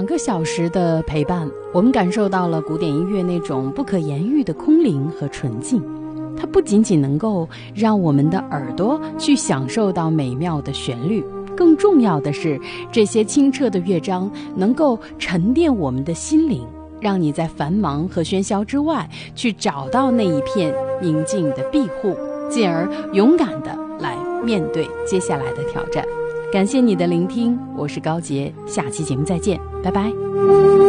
个小时的陪伴，我们感受到了古典音乐那种不可言喻的空灵和纯净。它不仅仅能够让我们的耳朵去享受到美妙的旋律，更重要的是，这些清澈的乐章能够沉淀我们的心灵，让你在繁忙和喧嚣之外去找到那一片宁静的庇护，进而勇敢地来面对接下来的挑战。感谢你的聆听，我是高洁，下期节目再见，拜拜。